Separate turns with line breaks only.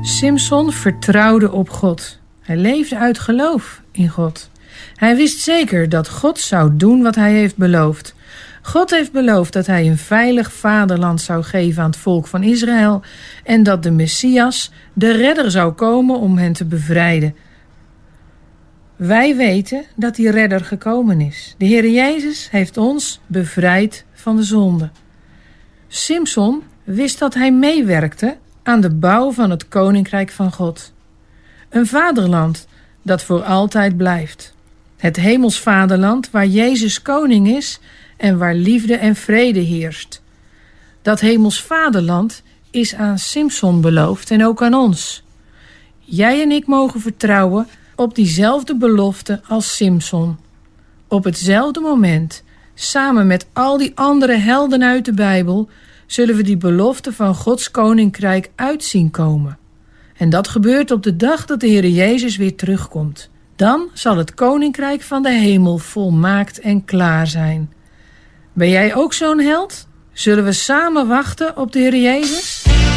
Simson vertrouwde op God. Hij leefde uit geloof in God. Hij wist zeker dat God zou doen wat hij heeft beloofd. God heeft beloofd dat hij een veilig vaderland zou geven aan het volk van Israël en dat de Messias, de redder, zou komen om hen te bevrijden. Wij weten dat die redder gekomen is. De Heer Jezus heeft ons bevrijd van de zonde. Simson wist dat hij meewerkte aan de bouw van het koninkrijk van God. Een vaderland dat voor altijd blijft. Het hemels vaderland waar Jezus koning is en waar liefde en vrede heerst. Dat hemels vaderland is aan Simson beloofd en ook aan ons. Jij en ik mogen vertrouwen op diezelfde belofte als Simson. Op hetzelfde moment, samen met al die andere helden uit de Bijbel, zullen we die belofte van Gods koninkrijk uitzien komen. En dat gebeurt op de dag dat de Heer Jezus weer terugkomt. Dan zal het koninkrijk van de hemel volmaakt en klaar zijn. Ben jij ook zo'n held? Zullen we samen wachten op de Heer Jezus?